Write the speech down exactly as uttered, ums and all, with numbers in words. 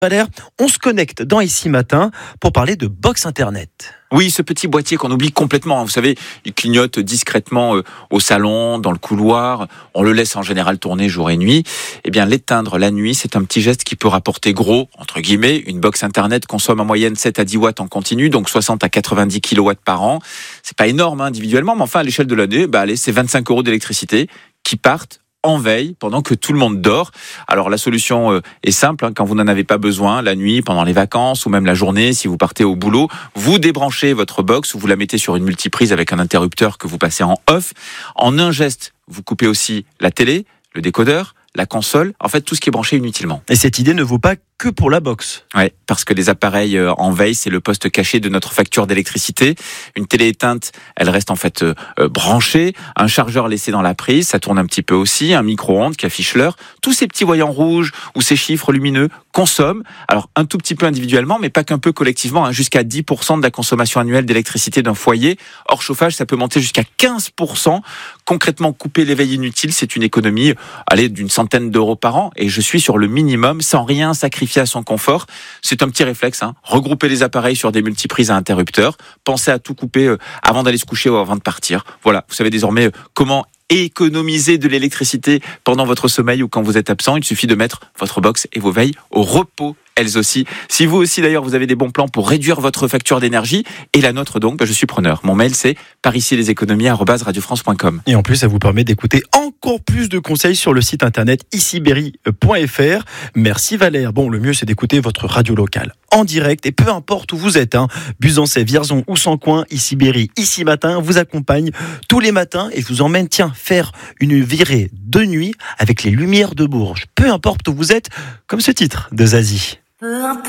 Valère, on se connecte dans Ici Matin pour parler de box internet. Oui, ce petit boîtier qu'on oublie complètement. Vous savez, il clignote discrètement euh, au salon, dans le couloir. On le laisse en général tourner jour et nuit. Eh bien, l'éteindre la nuit, c'est un petit geste qui peut rapporter gros, entre guillemets. Une box internet consomme en moyenne sept à dix watts en continu, donc soixante à quatre-vingt-dix kilowatts par an. C'est pas énorme hein, individuellement, mais enfin, à l'échelle de l'année, bah, allez, c'est vingt-cinq euros d'électricité qui partent en veille pendant que tout le monde dort. Alors la solution euh, est simple, hein, quand vous n'en avez pas besoin, la nuit, pendant les vacances ou même la journée, si vous partez au boulot, vous débranchez votre box ou vous la mettez sur une multiprise avec un interrupteur que vous passez en off. En un geste, vous coupez aussi la télé, le décodeur, la console, en fait tout ce qui est branché inutilement. Et cette idée ne vaut pas que pour la box. Ouais, parce que les appareils en veille, c'est le poste caché de notre facture d'électricité. Une télé éteinte, elle reste en fait euh, branchée. Un chargeur laissé dans la prise, ça tourne un petit peu aussi. Un micro-ondes qui affiche l'heure. Tous ces petits voyants rouges ou ces chiffres lumineux consomment. Alors un tout petit peu individuellement, mais pas qu'un peu collectivement. Hein, jusqu'à dix pour cent de la consommation annuelle d'électricité d'un foyer. Hors chauffage, ça peut monter jusqu'à quinze pour cent. Concrètement, couper les veilles inutiles, c'est une économie, allez, d'une centaine d'euros par an. Et je suis sur le minimum, sans rien sacrifier à son confort. C'est un petit réflexe, hein. Regrouper les appareils sur des multiprises à interrupteurs. Pensez à tout couper euh, avant d'aller se coucher ou avant de partir. Voilà, vous savez désormais euh, comment économiser de l'électricité pendant votre sommeil ou quand vous êtes absent. Il suffit de mettre votre box et vos veilles au repos, elles aussi. Si vous aussi d'ailleurs vous avez des bons plans pour réduire votre facture d'énergie et la nôtre donc, bah, je suis preneur. Mon mail c'est par ici les économies arobase radio france point com. Et en plus ça vous permet d'écouter encore plus de conseils sur le site internet ici berry point f r. Merci Valère. Bon, le mieux c'est d'écouter votre radio locale en direct et peu importe où vous êtes, hein, Buzançais, Vierzon ou Sancoin, Ici Berry, Ici Matin vous accompagne tous les matins et vous emmène, tiens, faire une virée de nuit avec les lumières de Bourges. Peu importe où vous êtes, comme ce titre de Zazie. Peu importe.